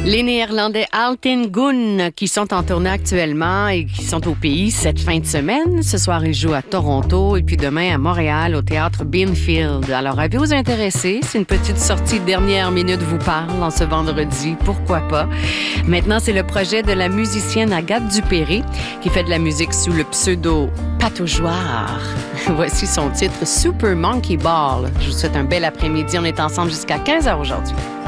Les Néerlandais Alten Gun, qui sont en tournée actuellement et qui sont au pays cette fin de semaine. Ce soir, ils jouent à Toronto et puis demain à Montréal au théâtre Beanfield. Alors, avez-vous intéressé? C'est une petite sortie de dernière minute vous parle en ce vendredi. Pourquoi pas? Maintenant, c'est le projet de la musicienne Agathe Dupéré qui fait de la musique sous le pseudo Pataugeoire. Voici son titre Super Monkey Ball. Je vous souhaite un bel après-midi. On est ensemble jusqu'à 15h aujourd'hui.